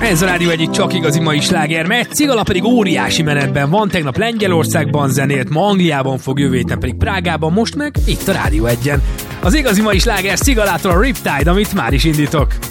Ez a Rádió egyik csak igazi mai sláger, mert Cigala pedig óriási menetben van, tegnap Lengyelországban zenélt, ma Angliában fog, jövő héten pedig Prágában, most meg itt a Rádió 1-en. Az igazi mai sláger Cigalától a Riptide, amit már is indítok.